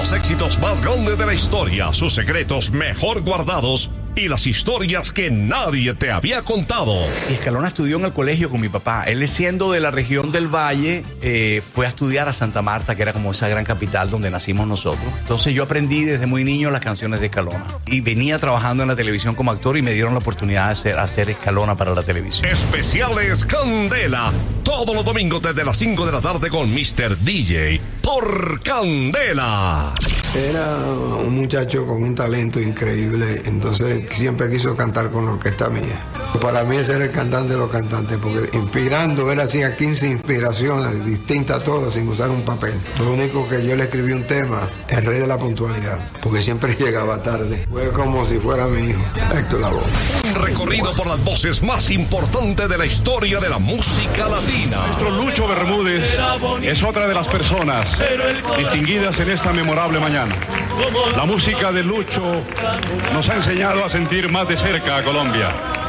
Los éxitos más grandes de la historia, sus secretos mejor guardados y las historias que nadie te había contado. Y Escalona estudió en el colegio con mi papá. Él, siendo de la región del Valle, fue a estudiar a Santa Marta, que era como esa gran capital donde nacimos nosotros. Entonces yo aprendí desde muy niño las canciones de Escalona. Y venía trabajando en la televisión como actor y me dieron la oportunidad de hacer Escalona para la televisión. Especiales Candela. Todos los domingos desde las 5 de la tarde con Mr. DJ por Candela. Era un muchacho con un talento increíble, entonces siempre quiso cantar con la orquesta mía. Para mí ese era el cantante de los cantantes, porque inspirando, él hacía 15 inspiraciones distintas todas sin usar un papel. Lo único que yo le escribí un tema, el rey de la puntualidad, porque siempre llegaba tarde. Fue como si fuera mi hijo, Héctor Lavoe. Un recorrido por las voces más importantes de la historia de la música latina. Nuestro Lucho Bermúdez es otra de las personas distinguidas en esta memorable mañana. La música de Lucho nos ha enseñado a sentir más de cerca a Colombia.